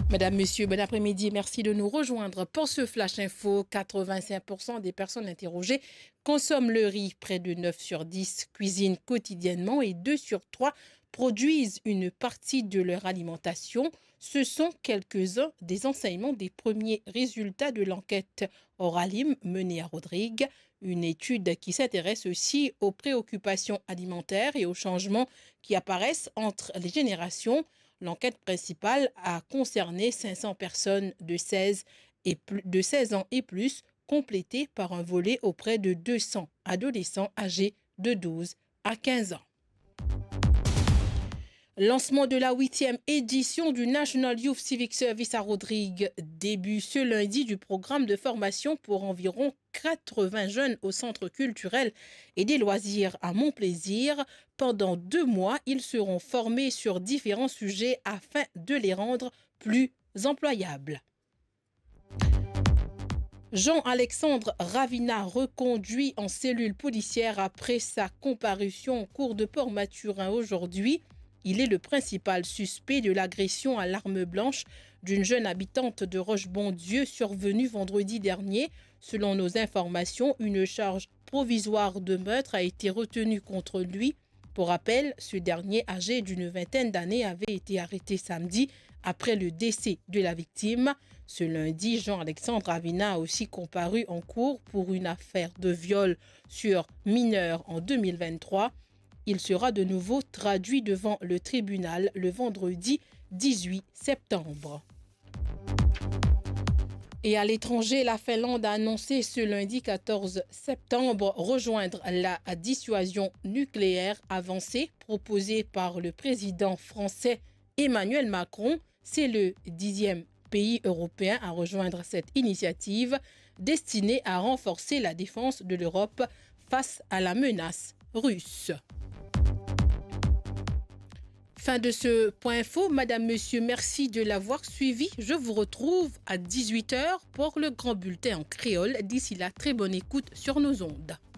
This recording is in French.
Mesdames, Messieurs, bon après-midi. Merci de nous rejoindre pour ce Flash Info. 85% des personnes interrogées consomment le riz. Près de 9 sur 10 cuisinent quotidiennement et 2 sur 3 produisent une partie de leur alimentation. Ce sont quelques-uns des enseignements des premiers résultats de l'enquête Oralim menée à Rodrigue. Une étude qui s'intéresse aussi aux préoccupations alimentaires et aux changements qui apparaissent entre les générations. L'enquête principale a concerné 500 personnes de 16 ans et plus, complétée par un volet auprès de 200 adolescents âgés de 12 à 15 ans. Lancement de la 8e édition du National Youth Civic Service à Rodrigue. Début ce lundi du programme de formation pour environ 80 jeunes au centre culturel et des loisirs à Montplaisir. Pendant 2 mois, ils seront formés sur différents sujets afin de les rendre plus employables. Jean-Alexandre Ravina reconduit en cellule policière après sa comparution en cour de Port-Mathurin aujourd'hui. Il est le principal suspect de l'agression à l'arme blanche d'une jeune habitante de Roche-Bondieu survenue vendredi dernier. Selon nos informations, une charge provisoire de meurtre a été retenue contre lui. Pour rappel, ce dernier, âgé d'une vingtaine d'années, avait été arrêté samedi après le décès de la victime. Ce lundi, Jean-Alexandre Ravina a aussi comparu en cour pour une affaire de viol sur mineur en 2023. Il sera de nouveau traduit devant le tribunal le vendredi 18 septembre. Et à l'étranger, la Finlande a annoncé ce lundi 14 septembre rejoindre la dissuasion nucléaire avancée proposée par le président français Emmanuel Macron. C'est le 10e pays européen à rejoindre cette initiative destinée à renforcer la défense de l'Europe face à la menace russe. Fin de ce point info. Madame, Monsieur, merci de l'avoir suivi. Je vous retrouve à 18 h pour le grand bulletin en créole. D'ici là, très bonne écoute sur nos ondes.